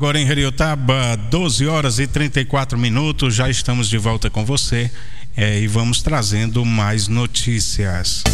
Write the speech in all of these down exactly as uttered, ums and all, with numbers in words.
Agora em Heriotaba, doze horas e trinta e quatro minutos, já estamos de volta com você é, e vamos trazendo mais notícias.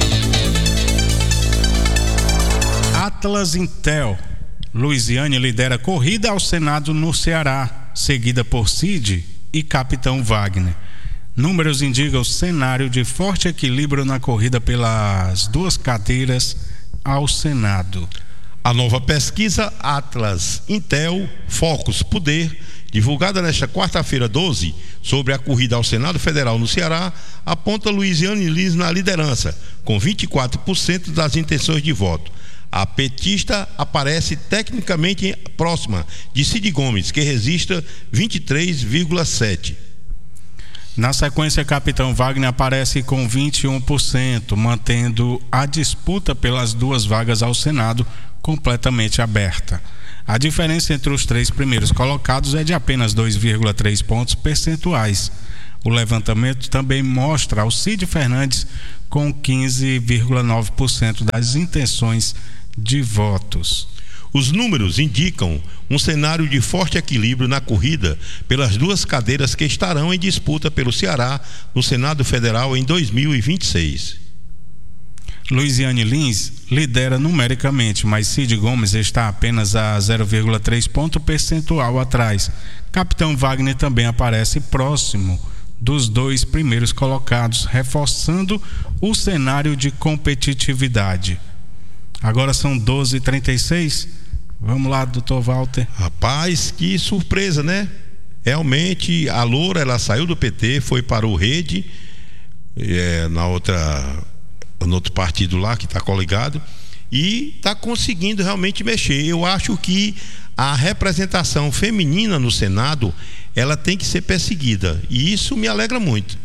Atlas Intel. Luiziane lidera corrida ao Senado no Ceará, seguida por Cid e Capitão Wagner. Números indicam cenário de forte equilíbrio na corrida pelas duas cadeiras ao Senado. A nova pesquisa Atlas Intel Focus Poder, divulgada nesta quarta-feira doze, sobre a corrida ao Senado Federal no Ceará, aponta Luiziane Lins na liderança, com vinte e quatro por cento das intenções de voto. A petista aparece tecnicamente próxima de Cid Gomes, que registra vinte e três vírgula sete por cento. Na sequência, Capitão Wagner aparece com vinte e um por cento, mantendo a disputa pelas duas vagas ao Senado completamente aberta. A diferença entre os três primeiros colocados é de apenas dois vírgula três pontos percentuais. O levantamento também mostra ao Cid Fernandes com quinze vírgula nove por cento das intenções de votos. Os números indicam um cenário de forte equilíbrio na corrida pelas duas cadeiras que estarão em disputa pelo Ceará no Senado Federal em dois mil e vinte e seis. Luiziane Lins lidera numericamente, mas Cid Gomes está apenas a zero vírgula três ponto percentual atrás. Capitão Wagner também aparece próximo dos dois primeiros colocados, reforçando o cenário de competitividade. Agora são doze e trinta e seis. Vamos lá, doutor Walter. Rapaz, que surpresa, né? Realmente, a Loura, ela saiu do P T, foi para o Rede, é, na outra, no outro partido lá que está coligado, e está conseguindo realmente mexer. Eu acho que a representação feminina no Senado, ela tem que ser perseguida, e isso me alegra muito.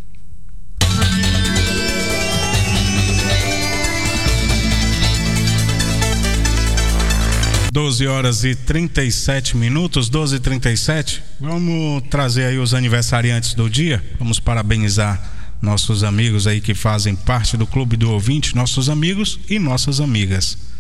doze horas e trinta e sete minutos, doze e trinta e sete. Vamos trazer aí os aniversariantes do dia. Vamos parabenizar nossos amigos aí que fazem parte do Clube do Ouvinte, nossos amigos e nossas amigas.